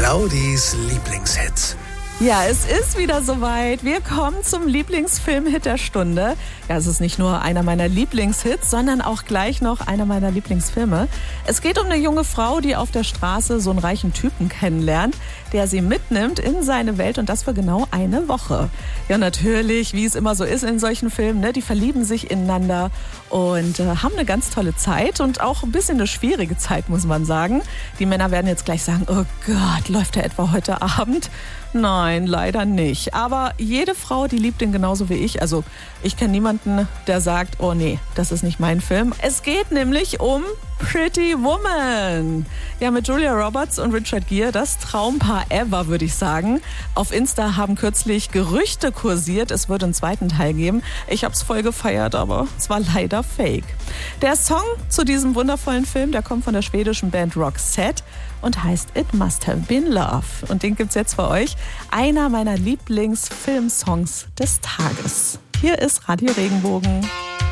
Claudis Lieblingshits. Ja, es ist wieder soweit. Wir kommen zum Lieblingsfilm-Hit der Stunde. Ja, es ist nicht nur einer meiner Lieblingshits, sondern auch gleich noch einer meiner Lieblingsfilme. Es geht um eine junge Frau, die auf der Straße so einen reichen Typen kennenlernt, der sie mitnimmt in seine Welt und das für genau eine Woche. Ja, natürlich, wie es immer so ist in solchen Filmen, ne? Die verlieben sich ineinander und haben eine ganz tolle Zeit und auch ein bisschen eine schwierige Zeit, muss man sagen. Die Männer werden jetzt gleich sagen, oh Gott, läuft der etwa heute Abend? Nein, leider nicht. Aber jede Frau, die liebt ihn genauso wie ich. Also ich kenne niemanden, der sagt, oh nee, das ist nicht mein Film. Es geht nämlich um Pretty Woman. Ja, mit Julia Roberts und Richard Gere, das Traumpaar ever, würde ich sagen. Auf Insta haben kürzlich Gerüchte kursiert, es würde einen zweiten Teil geben. Ich hab's voll gefeiert, aber es war leider fake. Der Song zu diesem wundervollen Film, der kommt von der schwedischen Band Roxette und heißt It Must Have Been Love. Und den gibt's jetzt für euch. Einer meiner Lieblingsfilmsongs des Tages. Hier ist Radio Regenbogen.